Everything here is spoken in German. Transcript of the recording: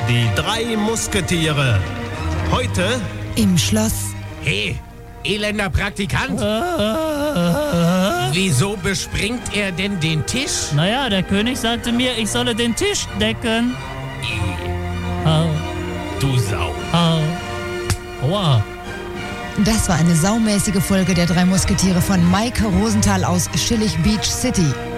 Die 3 Musketiere. Heute im Schloss. Hey, elender Praktikant. Wieso bespringt er denn den Tisch? Naja, der König sagte mir, ich solle den Tisch decken. Au, Du Sau. au. Aua. Das war eine saumäßige Folge der 3 Musketiere von Maike Rosenthal aus Schillig Beach City.